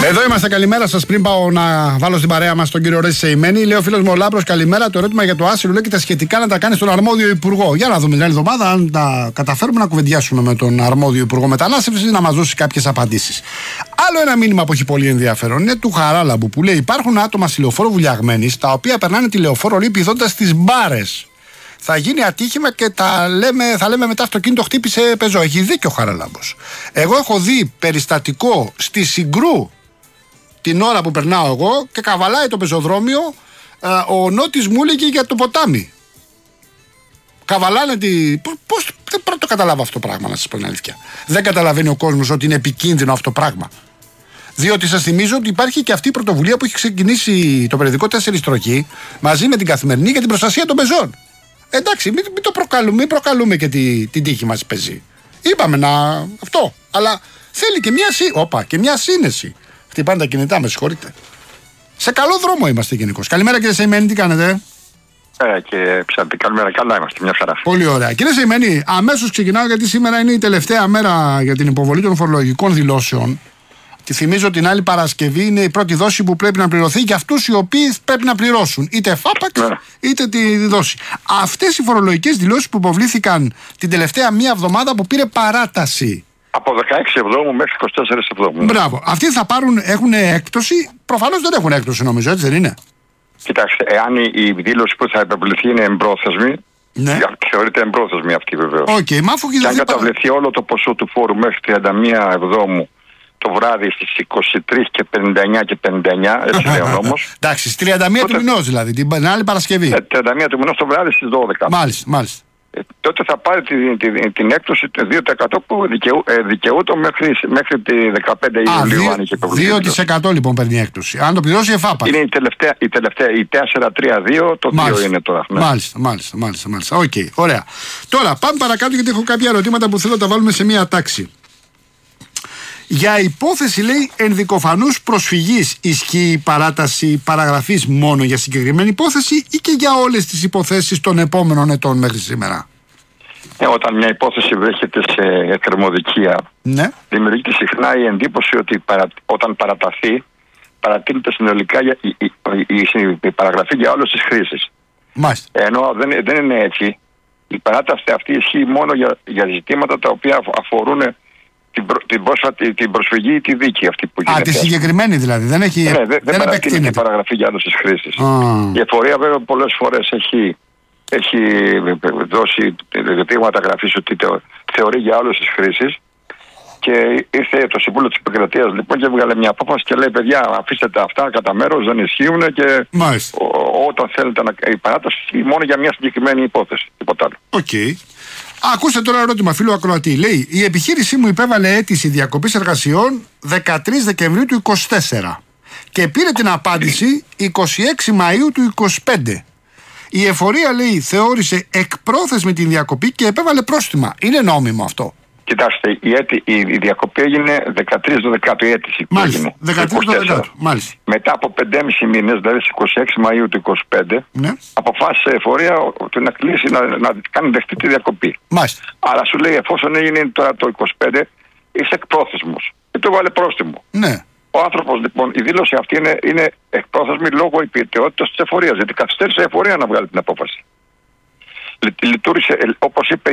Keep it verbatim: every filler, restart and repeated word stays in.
Εδώ είμαστε, καλημέρα σας. Πριν πάω να βάλω στην παρέα μας τον κύριο Ρέση Σεϊμένη, λέει ο φίλος μου ο Λάμπρος, καλημέρα. Το ερώτημα για το άσυλο λέει και τα σχετικά να τα κάνει στον αρμόδιο υπουργό. Για να δούμε την άλλη εβδομάδα αν τα καταφέρουμε να κουβεντιάσουμε με τον αρμόδιο υπουργό μετανάστευσης να μας δώσει κάποιες απαντήσεις. Άλλο ένα μήνυμα που έχει πολύ ενδιαφέρον είναι του Χαράλαμπου που λέει: υπάρχουν άτομα στη λεωφόρο Βουλιαγμένης τα οποία περνάνε τη λεωφόρο λέει πηδώντας τις μπάρες. Θα γίνει ατύχημα και τα λέμε, θα λέμε μετά αυτοκίνητο χτύπησε πεζό. Έχει δίκιο ο Χαραλάμπος. Εγώ έχω δει περιστατικό στη Συγκρού την ώρα που περνάω εγώ και καβαλάει το πεζοδρόμιο. Ο Νότης μου έλεγε για το ποτάμι. Καβαλάνε τη. Πώς δεν πρώτο καταλάβω αυτό το πράγμα, να σας πω την αλήθεια. Δεν καταλαβαίνει ο κόσμος ότι είναι επικίνδυνο αυτό το πράγμα. Διότι σας θυμίζω ότι υπάρχει και αυτή η πρωτοβουλία που έχει ξεκινήσει το περιοδικό τέσσερις Στροχή μαζί με την Καθημερινή για την προστασία των πεζών. Εντάξει, μην, μην το προκαλούμε, μην προκαλούμε και τη, την τύχη μας πεζή. Είπαμε να. Αυτό. Αλλά θέλει και μια, Οπα, και μια σύνεση. Χτυπάνε τα κινητά, με συγχωρείτε. Σε καλό δρόμο είμαστε γενικώς. Καλημέρα κύριε Σεϊμένη, τι κάνετε? Ε, και ψάχνετε, καλημέρα, καλά είμαστε, μια χαρά. Πολύ ωραία. Κύριε Σεϊμένη, αμέσως ξεκινάω γιατί σήμερα είναι η τελευταία μέρα για την υποβολή των φορολογικών δηλώσεων. Τη θυμίζω την άλλη Παρασκευή είναι η πρώτη δόση που πρέπει να πληρωθεί για αυτούς οι οποίοι πρέπει να πληρώσουν είτε φάπαξ ναι. είτε τη δόση. Αυτές οι φορολογικές δηλώσεις που υποβλήθηκαν την τελευταία μία εβδομάδα που πήρε παράταση. Από δεκαέξι Εβδόμου μέχρι είκοσι τέσσερα Εβδόμου. Μπράβο. Αυτοί θα πάρουν, έχουν έκπτωση. Προφανώς δεν έχουν έκπτωση νομίζω, έτσι δεν είναι? Κοιτάξτε, εάν η δήλωση που θα υπευληθεί είναι εμπρόθεσμη, ναι. θεωρείται εμπρόθεσμη αυτή βεβαίως. Okay, μα αφού και αν καταβληθεί παρα... όλο το ποσό του φόρου μέχρι τριάντα μία Εβδόμου το βράδυ στις είκοσι τρεις και πενήντα εννιά και πενήντα εννιά, έτσι λέει ο νόμος. Εντάξει, στις τριάντα μία τότε... του μηνός δηλαδή, την άλλη Παρασκευή. Ε, τριάντα μία του μηνός το βράδυ στις δώδεκα. Μάλιστα, μάλιστα. Ε, τότε θα πάρει την, την, την έκπτωση του δύο τοις εκατό που δικαιού, ε, δικαιούται μέχρι, μέχρι τη δεκαπέντε Ιουλίου. Αν είχε δύο τοις εκατό λοιπόν παίρνει έκπτωση. Αν το πληρώσει εφάπαξ. Είναι η τελευταία, η τελευταία, η τέσσερα τρία δύο, το μάλιστα, δύο είναι τώρα. Ναι. Μάλιστα, μάλιστα, μάλιστα, μάλιστα. Οκ, okay, ωραία. Τώρα πάμε παρακάτω γιατί έχω κάποια ερωτήματα που θέλω να τα βάλουμε σε μία τάξη. Για υπόθεση λέει ενδικοφανούς προσφυγής ισχύει η παράταση παραγραφής μόνο για συγκεκριμένη υπόθεση ή και για όλες τις υποθέσεις των επόμενων ετών μέχρι σήμερα? Ε, όταν μια υπόθεση βρίσκεται σε εκκρεμωδικία, ναι. δημιουργείται συχνά η εντύπωση ότι παρα, όταν παραταθεί παρατείνεται συνολικά η, η, η, η, η παραγραφή για όλες τις χρήσεις. Μάλιστα. Ενώ δεν, δεν είναι έτσι. Η παράταση αυτή ισχύει μόνο για, για ζητήματα τα οποία αφορούν Την, προ, την, πρόσφατη, την προσφυγή ή τη δίκη αυτή που γίνεται. Α, τη συγκεκριμένη δηλαδή. Δεν έχει. Ναι, δεν, δεν επεκτείνεται η παραγραφή για άλλες χρήσεις. Ah. Η εφορία βέβαια πολλές φορές έχει, έχει δώσει δείγματα γραφής ότι το, θεωρεί για όλες τις χρήσεις. Και ήρθε το Συμβούλιο της Επικρατείας λοιπόν και έβγαλε μια απόφαση και λέει: παιδιά, αφήστε τα αυτά κατά μέρος, δεν ισχύουν και ο, όταν θέλετε να, η παράταση μόνο για μια συγκεκριμένη υπόθεση. Τίποτα άλλο. Okay. Ακούστε τώρα ερώτημα φίλου ακροατή. Λέει: η επιχείρησή μου υπέβαλε αίτηση διακοπής εργασιών δεκατρείς Δεκεμβρίου του είκοσι τέσσερα και πήρε την απάντηση είκοσι έξι Μαΐου του είκοσι πέντε. Η εφορία λέει θεώρησε εκπρόθεσμη την διακοπή και επέβαλε πρόστιμα. Είναι νόμιμο αυτό? Κοιτάξτε, η, έτη, η, η διακοπή έγινε δεκατρείς Δεκάτου η αίτηση. Μάλιστα, δεκατρείς Δεκάτου. Μάλιστα. Μετά από πέντε και μισό μήνες, δηλαδή στις είκοσι έξι Μαΐου του είκοσι πέντε, ναι. αποφάσισε η εφορία να κλείσει, να, να κάνει δεχτή τη διακοπή. Μάλιστα. Αλλά σου λέει, εφόσον έγινε τώρα το είκοσι πέντε, είσαι εκπρόθεσμος. Και το βάλε πρόστιμο. Ναι. Ο άνθρωπος λοιπόν, η δήλωση αυτή είναι, είναι εκπρόθεσμη λόγω υπηρετικότητας της εφορίας. Γιατί καθυστέρησε η εφορία να βγάλει την απόφαση. Λειτουργήσε, όπως είπε